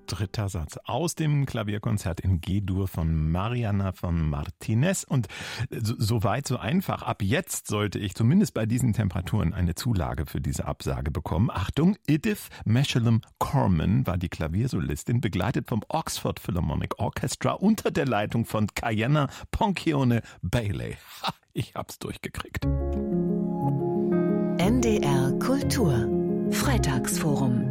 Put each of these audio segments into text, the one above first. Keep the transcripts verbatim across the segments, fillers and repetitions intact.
Dritter Satz aus dem Klavierkonzert in G-Dur von Mariana von Martinez. Und so, so weit, so einfach. Ab jetzt sollte ich zumindest bei diesen Temperaturen eine Zulage für diese Absage bekommen. Achtung, Edith Mechalem Corman war die Klaviersolistin, begleitet vom Oxford Philharmonic Orchestra unter der Leitung von Kayenna Ponchione Bailey. Ha, ich hab's durchgekriegt. N D R Kultur Freitagsforum.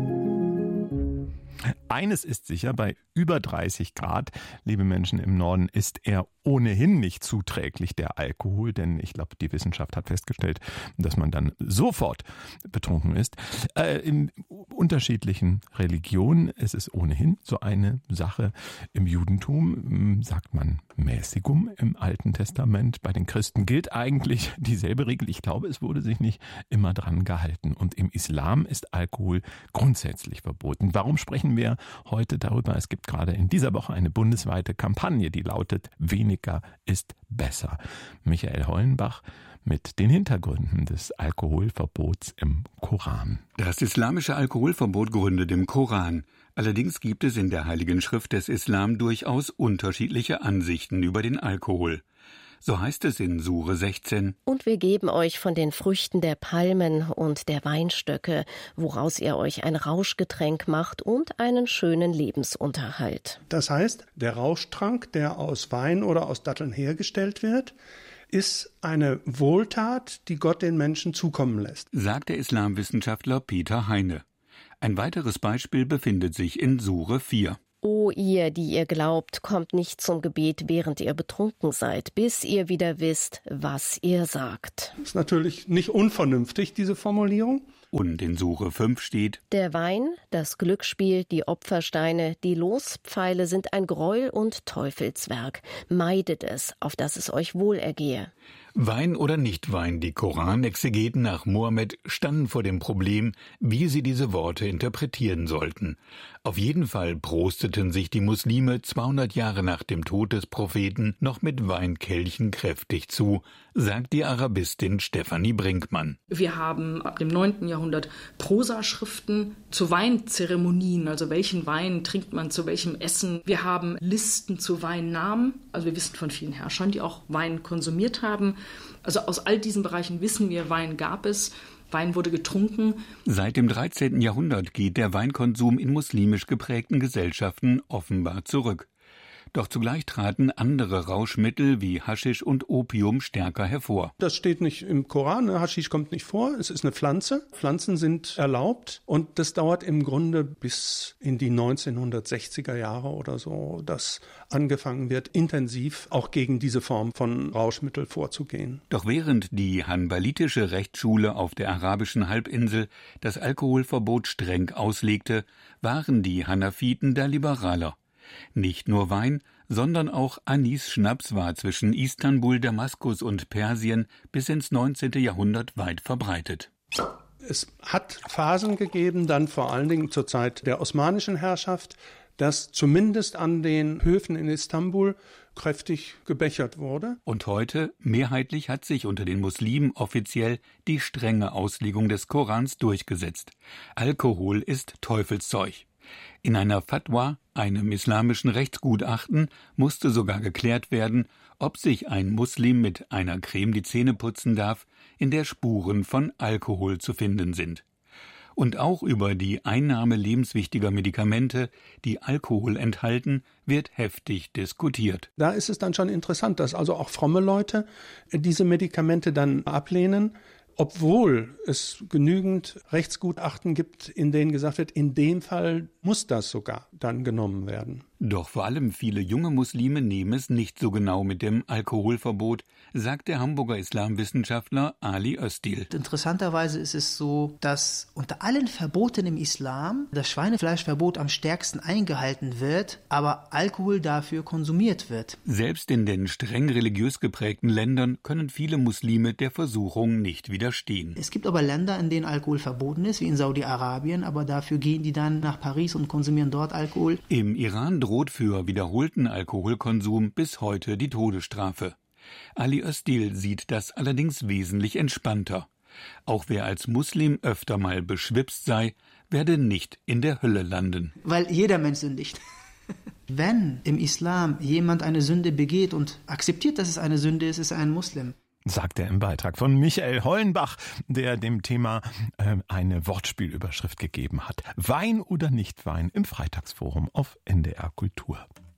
Eines ist sicher, bei über dreißig Grad, liebe Menschen im Norden, ist er ohnehin nicht zuträglich, der Alkohol, denn ich glaube, die Wissenschaft hat festgestellt, dass man dann sofort betrunken ist. Äh, in unterschiedlichen Religionen ist es ohnehin so eine Sache. Im Judentum sagt man Mäßigung im Alten Testament. Bei den Christen gilt eigentlich dieselbe Regel. Ich glaube, es wurde sich nicht immer dran gehalten. Und im Islam ist Alkohol grundsätzlich verboten. Warum sprechen wir heute darüber? Es gibt gerade in dieser Woche eine bundesweite Kampagne, die lautet Weniger ist besser. Michael Hollenbach mit den Hintergründen des Alkoholverbots im Koran. Das islamische Alkoholverbot gründet im Koran. Allerdings gibt es in der Heiligen Schrift des Islam durchaus unterschiedliche Ansichten über den Alkohol. So heißt es in Sure sechzehn. Und wir geben euch von den Früchten der Palmen und der Weinstöcke, woraus ihr euch ein Rauschgetränk macht und einen schönen Lebensunterhalt. Das heißt, der Rauschtrank, der aus Wein oder aus Datteln hergestellt wird, ist eine Wohltat, die Gott den Menschen zukommen lässt, sagt der Islamwissenschaftler Peter Heine. Ein weiteres Beispiel befindet sich in Sure vier. O ihr, die ihr glaubt, kommt nicht zum Gebet, während ihr betrunken seid, bis ihr wieder wisst, was ihr sagt. Das ist natürlich nicht unvernünftig, diese Formulierung. Und in Sure fünf steht: Der Wein, das Glücksspiel, die Opfersteine, die Lospfeile sind ein Gräuel und Teufelswerk. Meidet es, auf dass es euch wohlergehe. Wein oder Nicht-Wein, die Koranexegeten nach Mohammed standen vor dem Problem, wie sie diese Worte interpretieren sollten. Auf jeden Fall prosteten sich die Muslime zweihundert Jahre nach dem Tod des Propheten noch mit Weinkelchen kräftig zu, sagt die Arabistin Stefanie Brinkmann. Wir haben ab dem neunten Jahrhundert Prosaschriften zu Weinzeremonien, also welchen Wein trinkt man zu welchem Essen. Wir haben Listen zu Weinnamen, also wir wissen von vielen Herrschern, die auch Wein konsumiert haben. Also aus all diesen Bereichen wissen wir, Wein gab es, Wein wurde getrunken. Seit dem dreizehnten Jahrhundert geht der Weinkonsum in muslimisch geprägten Gesellschaften offenbar zurück. Doch zugleich traten andere Rauschmittel wie Haschisch und Opium stärker hervor. Das steht nicht im Koran, ne? Haschisch kommt nicht vor, es ist eine Pflanze. Pflanzen sind erlaubt und das dauert im Grunde bis in die neunzehnhundertsechziger Jahre oder so, dass angefangen wird, intensiv auch gegen diese Form von Rauschmittel vorzugehen. Doch während die hanbalitische Rechtsschule auf der arabischen Halbinsel das Alkoholverbot streng auslegte, waren die Hanafiten da liberaler. Nicht nur Wein, sondern auch Anis-Schnaps war zwischen Istanbul, Damaskus und Persien bis ins neunzehnte Jahrhundert weit verbreitet. Es hat Phasen gegeben, dann vor allen Dingen zur Zeit der osmanischen Herrschaft, dass zumindest an den Höfen in Istanbul kräftig gebechert wurde. Und heute, mehrheitlich, hat sich unter den Muslimen offiziell die strenge Auslegung des Korans durchgesetzt. Alkohol ist Teufelszeug. In einer Fatwa, einem islamischen Rechtsgutachten, musste sogar geklärt werden, ob sich ein Muslim mit einer Creme die Zähne putzen darf, in der Spuren von Alkohol zu finden sind. Und auch über die Einnahme lebenswichtiger Medikamente, die Alkohol enthalten, wird heftig diskutiert. Da ist es dann schon interessant, dass also auch fromme Leute diese Medikamente dann ablehnen, obwohl es genügend Rechtsgutachten gibt, in denen gesagt wird, in dem Fall muss das sogar dann genommen werden. Doch vor allem viele junge Muslime nehmen es nicht so genau mit dem Alkoholverbot, sagt der Hamburger Islamwissenschaftler Ali Özdil. Interessanterweise ist es so, dass unter allen Verboten im Islam das Schweinefleischverbot am stärksten eingehalten wird, aber Alkohol dafür konsumiert wird. Selbst in den streng religiös geprägten Ländern können viele Muslime der Versuchung nicht widerstehen. Es gibt aber Länder, in denen Alkohol verboten ist, wie in Saudi-Arabien, aber dafür gehen die dann nach Paris und konsumieren dort Alkohol. Im Iran droht für wiederholten Alkoholkonsum bis heute die Todesstrafe. Ali Özdil sieht das allerdings wesentlich entspannter. Auch wer als Muslim öfter mal beschwipst sei, werde nicht in der Hölle landen. Weil jeder Mensch sündigt. Wenn im Islam jemand eine Sünde begeht und akzeptiert, dass es eine Sünde ist, ist er ein Muslim. Sagt er im Beitrag von Michael Hollenbach, der dem Thema äh, eine Wortspielüberschrift gegeben hat. Wein oder nicht Wein im Freitagsforum auf N D R Kultur.